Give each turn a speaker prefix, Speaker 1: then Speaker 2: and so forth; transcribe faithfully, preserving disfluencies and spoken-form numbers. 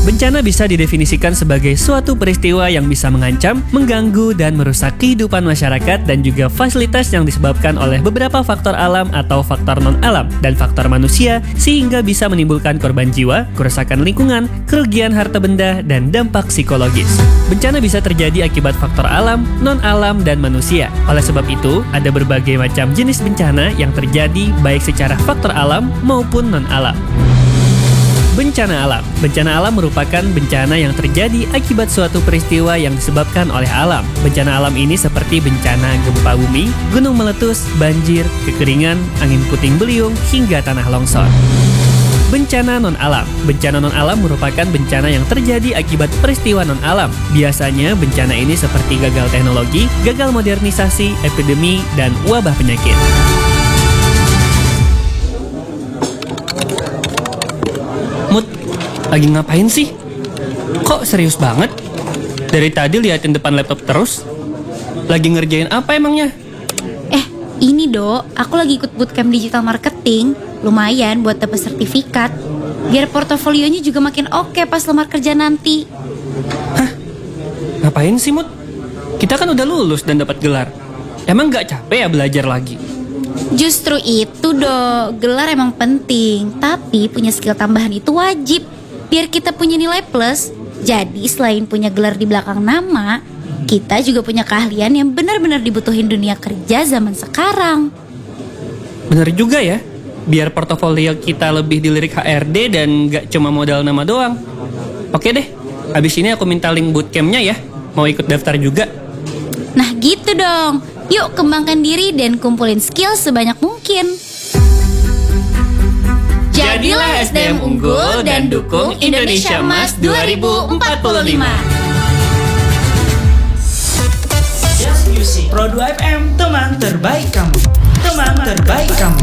Speaker 1: Bencana bisa didefinisikan sebagai suatu peristiwa yang bisa mengancam, mengganggu, dan merusak kehidupan masyarakat dan juga fasilitas yang disebabkan oleh beberapa faktor alam atau faktor non-alam dan faktor manusia sehingga bisa menimbulkan korban jiwa, kerusakan lingkungan, kerugian harta benda, dan dampak psikologis. Bencana bisa terjadi akibat faktor alam, non-alam, dan manusia. Oleh sebab itu, ada berbagai macam jenis bencana yang terjadi baik secara faktor alam maupun non-alam. Bencana alam. Bencana alam merupakan bencana yang terjadi akibat suatu peristiwa yang disebabkan oleh alam. Bencana alam ini seperti bencana gempa bumi, gunung meletus, banjir, kekeringan, angin puting beliung, hingga tanah longsor. Bencana non-alam. Bencana non-alam merupakan bencana yang terjadi akibat peristiwa non-alam. Biasanya bencana ini seperti gagal teknologi, gagal modernisasi, epidemi, dan wabah penyakit. Mut, lagi ngapain sih? Kok serius banget? Dari tadi liatin depan laptop terus. Lagi ngerjain apa emangnya?
Speaker 2: Eh, ini Dok, aku lagi ikut bootcamp digital marketing. Lumayan buat dapat sertifikat. Biar portofolionya juga makin oke pas lamar kerja nanti.
Speaker 1: Hah? Ngapain sih, Mut? Kita kan udah lulus dan dapat gelar. Emang gak capek ya belajar lagi?
Speaker 2: Justru itu Dok, gelar emang penting, tapi punya skill tambahan itu wajib biar kita punya nilai plus. Jadi selain punya gelar di belakang nama, kita juga punya keahlian yang benar-benar dibutuhin dunia kerja zaman sekarang.
Speaker 1: Bener juga ya, biar portofolio kita lebih dilirik H R D dan gak cuma modal nama doang. Oke deh, habis ini aku minta link bootcampnya ya, mau ikut daftar juga.
Speaker 2: Nah gitu dong, yuk kembangkan diri dan kumpulin skill sebanyak mungkin.
Speaker 1: Jadilah S D M unggul dan dukung Indonesia Emas dua ribu empat puluh lima.
Speaker 3: Just Music Pro dua F M, teman terbaik kamu. Teman terbaik kamu.